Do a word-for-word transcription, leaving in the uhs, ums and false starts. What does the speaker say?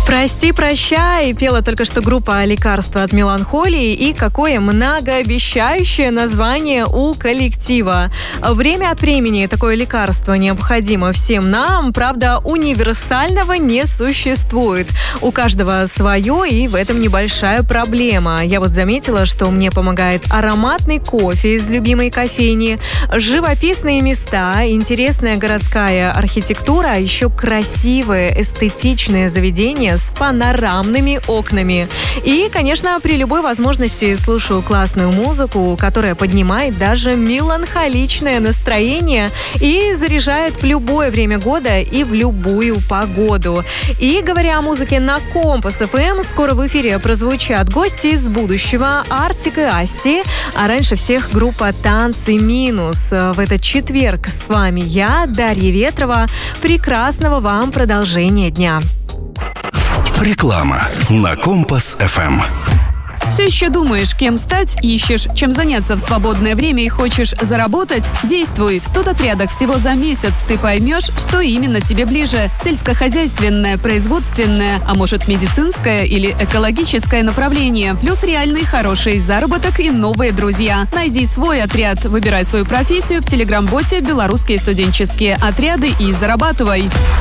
«Прости, прощай» пела только что группа «Лекарство от меланхолии», и какое многообещающее название у коллектива. Время от времени такое лекарство необходимо всем нам, правда, универсального не существует. У каждого свое, и в этом небольшая проблема. Я вот заметила, что мне помогает ароматный кофе из любимой кофейни, живописные места, интересная городская архитектура, а еще красивые, эстетичные заведения с панорамными окнами. И, конечно, при любой возможности слушаю классную музыку, которая поднимает даже меланхоличное настроение и заряжает в любое время года и в любую погоду. И, говоря о музыке на Компас эф эм, скоро в эфире прозвучат гости из будущего Артик и Асти, а раньше всех группа «Танцы минус». В этот четверг с вами я, Дарья Ветрова. Прекрасного вам продолжения дня. Реклама на Компас эф эм. Все еще думаешь, кем стать, ищешь, чем заняться в свободное время и хочешь заработать? Действуй! В студотрядах всего за месяц ты поймешь, что именно тебе ближе. Сельскохозяйственное, производственное, а может медицинское или экологическое направление. Плюс реальный хороший заработок и новые друзья. Найди свой отряд, выбирай свою профессию в телеграм-боте «Белорусские студенческие отряды» и зарабатывай.